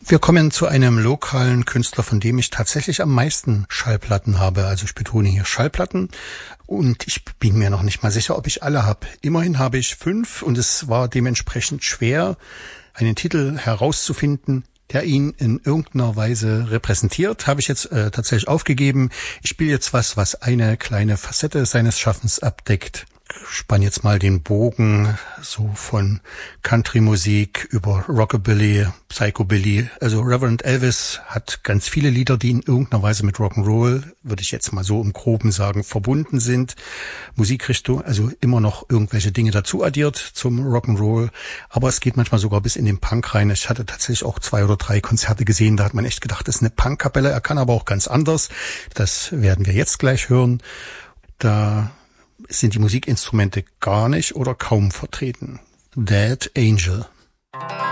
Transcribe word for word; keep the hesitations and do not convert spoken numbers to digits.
Wir kommen zu einem lokalen Künstler, von dem ich tatsächlich am meisten Schallplatten habe. Also ich betone hier Schallplatten und ich bin mir noch nicht mal sicher, ob ich alle habe. Immerhin habe ich fünf und es war dementsprechend schwer, einen Titel herauszufinden, der ihn in irgendeiner Weise repräsentiert. Habe ich jetzt äh, tatsächlich aufgegeben. Ich spiele jetzt was, was eine kleine Facette seines Schaffens abdeckt. Spann jetzt mal den Bogen so von Country-Musik über Rockabilly, Psychobilly. Also Reverend Elvis hat ganz viele Lieder, die in irgendeiner Weise mit Rock'n'Roll, würde ich jetzt mal so im Groben sagen, verbunden sind. Musikrichtung, also immer noch irgendwelche Dinge dazu addiert zum Rock'n'Roll. Aber es geht manchmal sogar bis in den Punk rein. Ich hatte tatsächlich auch zwei oder drei Konzerte gesehen, da hat man echt gedacht, das ist eine Punk-Kapelle. Er kann aber auch ganz anders. Das werden wir jetzt gleich hören. Da sind die Musikinstrumente gar nicht oder kaum vertreten. Dead Angel.